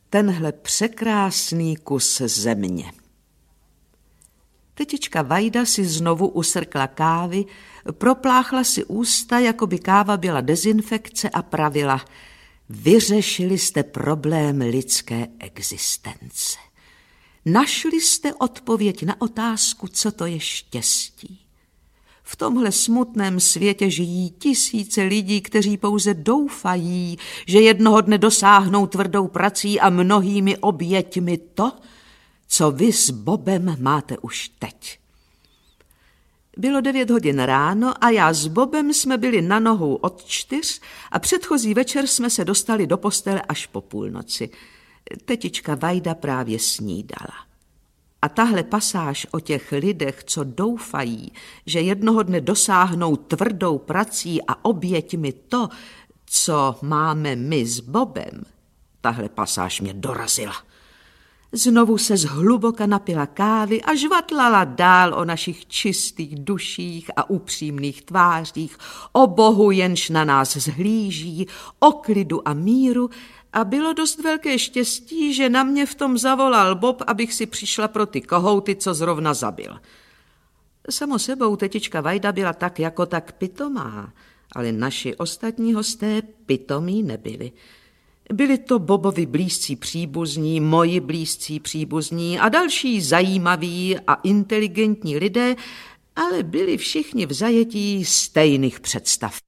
tenhle překrásný kus země. Tetička Vajda si znovu usrkla kávy, propláchla si ústa, jako by káva byla dezinfekce a pravila: vyřešili jste problém lidské existence. Našli jste odpověď na otázku, co to je štěstí. V tomhle smutném světě žijí tisíce lidí, kteří pouze doufají, že jednoho dne dosáhnou tvrdou prací a mnohými oběťmi to, co vy s Bobem máte už teď. Bylo 9 hodin ráno a já s Bobem jsme byli na nohou od 4 a předchozí večer jsme se dostali do postele až po půlnoci. Tetička Vajda právě snídala. A tahle pasáž o těch lidech, co doufají, že jednoho dne dosáhnou tvrdou prací a oběťmi to, co máme my s Bobem, tahle pasáž mě dorazila. Znovu se zhluboka napila kávy a žvatlala dál o našich čistých duších a upřímných tvářích, o Bohu, jenž na nás zhlíží, o klidu a míru, a bylo dost velké štěstí, že na mě v tom zavolal Bob, abych si přišla pro ty kohouty, co zrovna zabil. Samo sebou tetička Vajda byla tak jako tak pitomá, ale naši ostatní hosté pitomí nebyli. Byli to Bobovi blízcí příbuzní, moji blízcí příbuzní a další zajímaví a inteligentní lidé, ale byli všichni v zajetí stejných představ.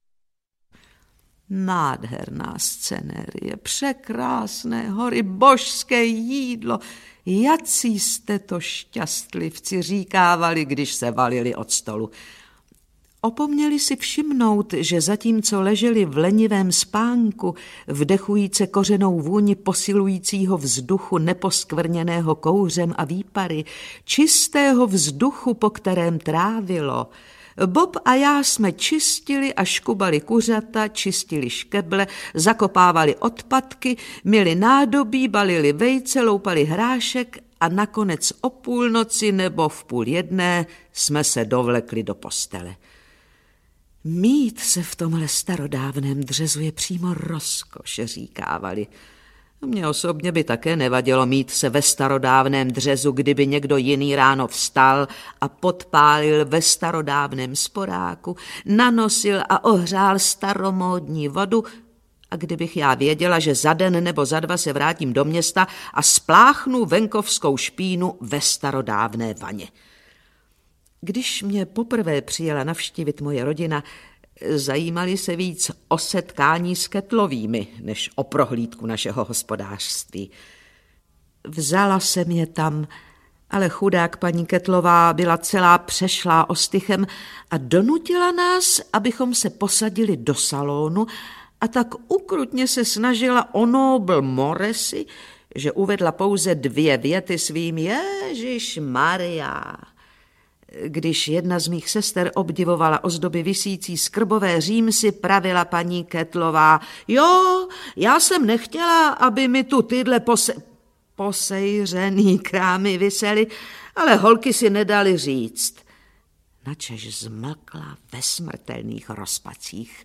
Nádherná scenérie, překrásné hory, božské jídlo. Jací jste to šťastlivci, říkávali, když se valili od stolu. Opomněli si všimnout, že zatímco leželi v lenivém spánku, vdechujíce kořenou vůni posilujícího vzduchu neposkvrněného kouřem a výpary, čistého vzduchu, po kterém trávilo, Bob a já jsme čistili a škubali kuřata, čistili škeble, zakopávali odpadky, myli nádobí, balili vejce, loupali hrášek a nakonec o půlnoci nebo v 12:30 jsme se dovlekli do postele. Mít se v tomhle starodávném dřezu je přímo rozkoš, říkávali. Mně osobně by také nevadilo mít se ve starodávném dřezu, kdyby někdo jiný ráno vstal a podpálil ve starodávném sporáku, nanosil a ohřál staromódní vodu, a kdybych já věděla, že za den nebo za 2 se vrátím do města a spláchnu venkovskou špínu ve starodávné vaně. Když mě poprvé přijela navštívit moje rodina, zajímali se víc o setkání s Kettlovými, než o prohlídku našeho hospodářství. Vzala jsem je tam, ale chudák paní Kettlová byla celá přešlá ostychem a donutila nás, abychom se posadili do salonu, a tak ukrutně se snažila o nobl Moresi, že uvedla pouze 2 věty svým Ježišmarja. Když jedna z mých sester obdivovala ozdoby visící z krbové římsy, pravila paní Kettlová: jo, já jsem nechtěla, aby mi tu tyhle posejřený krámy visely, ale holky si nedali říct. Načež zmlkla ve smrtelných rozpacích.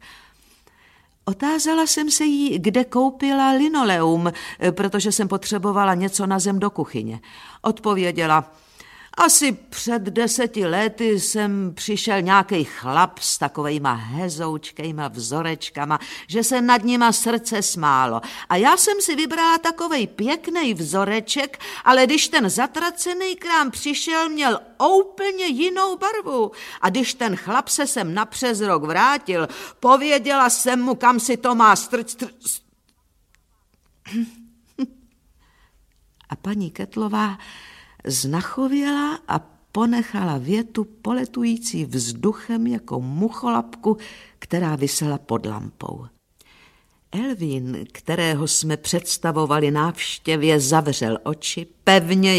Otázala jsem se jí, kde koupila linoleum, protože jsem potřebovala něco na zem do kuchyně. Odpověděla: asi před 10 lety sem přišel nějakej chlap s takovejma hezoučkejma vzorečkama, že se nad nima srdce smálo. A já jsem si vybrala takovej pěkný vzoreček, ale když ten zatracený krám přišel, měl úplně jinou barvu. A když ten chlap se sem na přes rok vrátil, pověděla jsem mu, kam si to má A paní Kettlová znachověla a ponechala větu poletující vzduchem jako mucholapku, která visela pod lampou. Elvin, kterého jsme představovali návštěvě, zavřel oči, pevně